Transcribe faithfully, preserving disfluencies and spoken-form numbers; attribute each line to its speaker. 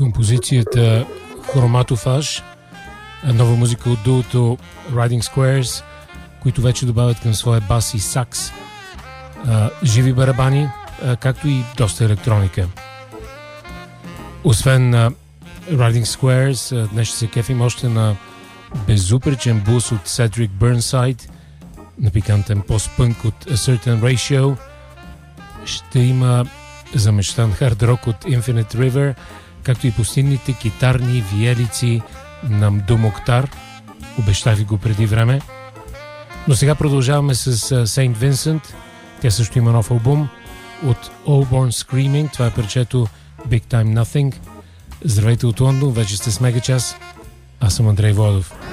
Speaker 1: композицията Хроматофаж, нова музика от дуото Riding Squares, които вече добавят към своя бас и сакс а, живи барабани, а, както и доста електроника. Освен а, Riding Squares, а, днес ще се кефим още на безупречен блус от Cedric Burnside, на пикантен пост-пънк от A Certain Ratio. Ще има замечтан хард рок от Infinite River, както и пустинните китарни виелици на Мдо Моктар. Обещах ви го преди време. Но сега продължаваме с Saint Vincent. Тя също има нов албум от All Born Screaming. Това е парчето Big Time Nothing. Здравейте от Лондон, вече сте с Мегачас. Аз съм Андрей Водов.